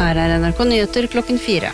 her NRK Nyheter klokken 4.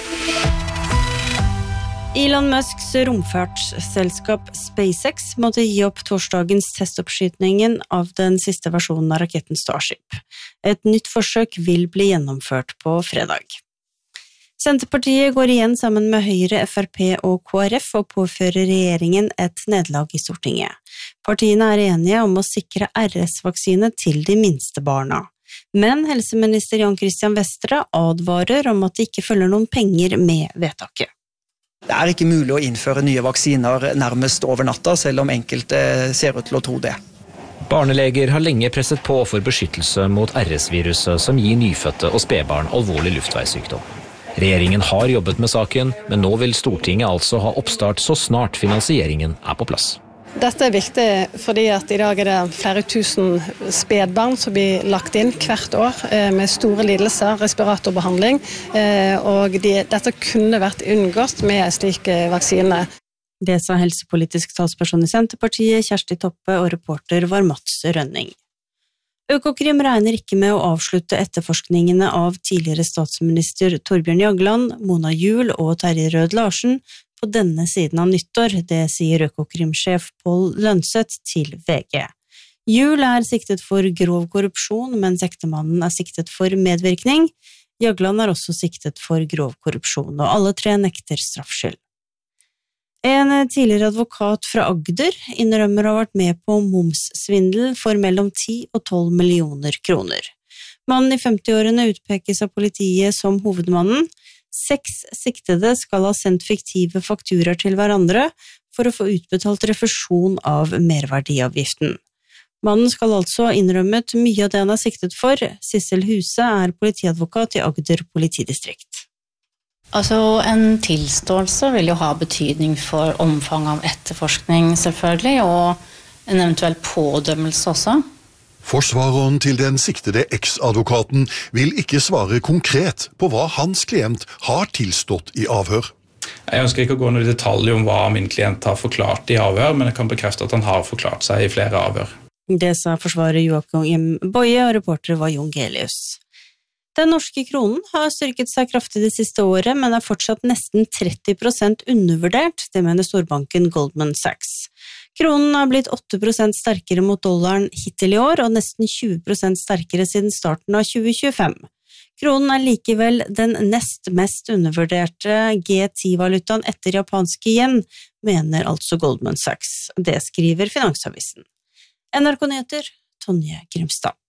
Elon Musks romfartsselskap SpaceX måtte gi opp torsdagens testoppskytningen av den siste versjonen av raketten Starship. Et nytt forsøk vil bli gjennomført på fredag. Senterpartiet går igjen sammen med Høyre, FrP og KrF og påfører regjeringen et nederlag i Stortinget. Partiene er enige om å sikre RS-vaksine til de minste barna. Men helseminister Jan Christian Vestre advarer om at det ikke følger noen penger med vedtaket. Det er ikke mulig å innføre nye vaksiner nærmest over natta, selv om enkelte ser ut til å tro det. Barneleger har lenge presset på for beskyttelse mot RS-viruset som gir nyfødte og spedbarn alvorlig luftveissykdom. Regjeringen har jobbet med saken, men nå vil Stortinget altså ha oppstart så snart finansieringen er på plass. Dette er viktig fordi at i dag er det flere tusen spedbarn som blir lagt inn hvert år med store lidelser, respiratorbehandling, og dette kunne vært unngått med en slik vaksine. Det sa helsepolitisk talsperson i Senterpartiet, Kjersti Toppe, og reporter var Mats Rønning. Økokrim regner ikke med å avslutte etterforskningene av tidligere statsminister Torbjørn Jagland, Mona Juul og Terje Rød Larsen på denne siden av nyttår, det sier Økokrim-sjef Pål Lønseth til VG. Juul er siktet for grov korrupsjon, mens ektemannen er siktet for medvirkning. Jagland er også siktet for grov korrupsjon, og alle tre nekter straffskyld. En tidligere advokat fra Agder innrømmer å ha vært med på momssvindel for mellom 10 og 12 millioner kroner. Mannen i 50-årene utpekes av politiet som hovedmannen. 6 siktede skal ha sendt fiktive fakturaer til hverandre for å få utbetalt refusjon av merverdiavgiften. Mannen skal altså ha innrømmet mye av det han er siktet for. Sissel Huse er politiadvokat i Agder politidistrikt. Altså, en tilståelse vil jo ha betydning for omfang av etterforskning selvfølgelig, og en eventuell pådømmelse også. Forsvareren til den siktede eksadvokaten vil ikke svare konkret på hva hans klient har tilstått i avhør. Jeg ønsker ikke å gå noe i detalj om hva min klient har forklart i avhør, men jeg kan bekrefte at han har forklart seg i flere avhør. Det sa forsvarer Joakim Boye, og reporter var Jon Gelius. Den norske kronen har styrket seg kraftig det siste året, men er fortsatt nesten 30% undervurdert, det mener storbanken Goldman Sachs. Kronen har blitt 8% sterkere mot dollaren hittil i år, og nesten 20% sterkere siden starten av 2025. Kronen er likevel den nest mest undervurderte G10-valutaen etter japanske yen, mener altså Goldman Sachs. Det skriver Finansavisen. NRK Nyheter, Tonje Grimstad.